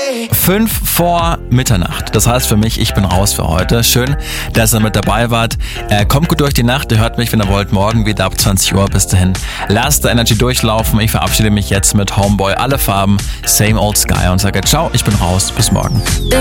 5 vor Mitternacht. Das heißt für mich, ich bin raus für heute. Schön, dass ihr mit dabei wart. Kommt gut durch die Nacht. Ihr hört mich, wenn ihr wollt, morgen wieder ab 20 Uhr. Bis dahin, lasst Energy durchlaufen. Ich verabschiede mich jetzt mit Homeboy, alle Farben, Same Old Sky und sage ciao, ich bin raus. Bis morgen.